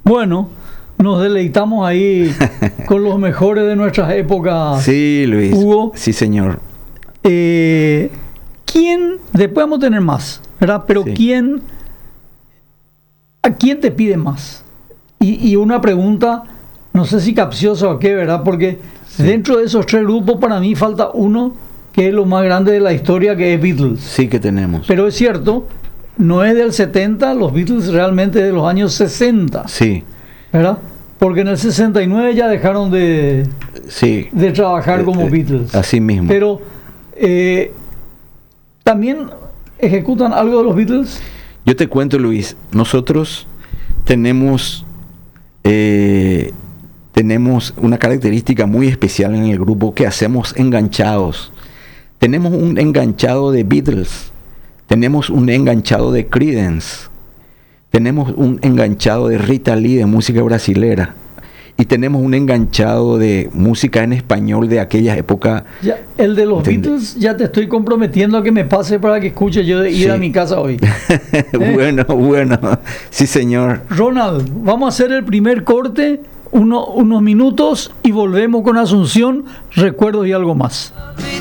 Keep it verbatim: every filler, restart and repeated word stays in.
Bueno, nos deleitamos ahí con los mejores de nuestras épocas. Sí, Luis. Hugo. Sí, señor. Eh, ¿Quién, después vamos a tener más, ¿verdad? Pero Sí. ¿quién, a quién te pide más? Y, y una pregunta, no sé si capciosa o qué, ¿verdad? Porque Sí. dentro de esos tres grupos para mí falta uno que es lo más grande de la historia, que es Beatles. Sí que tenemos. Pero es cierto, no es del setenta, los Beatles realmente de los años sesenta, Sí, ¿verdad? Porque en el sesenta y nueve ya dejaron de, sí. de trabajar como Eh, eh, Beatles. Así mismo. Pero eh, también ejecutan algo de los Beatles. Yo te cuento, Luis, nosotros tenemos eh, tenemos una característica muy especial en el grupo, que hacemos enganchados. Tenemos un enganchado de Beatles, tenemos un enganchado de Creedence, tenemos un enganchado de Rita Lee, de música brasilera, y tenemos un enganchado de música en español de aquella época. Ya, el de los ¿Entiende? Beatles ya te estoy comprometiendo a que me pase para que escuche yo de ir Sí. a mi casa hoy. Bueno, bueno, sí, señor. Ronald, vamos a hacer el primer corte, uno, unos minutos, y volvemos con Asunción, recuerdos y algo más.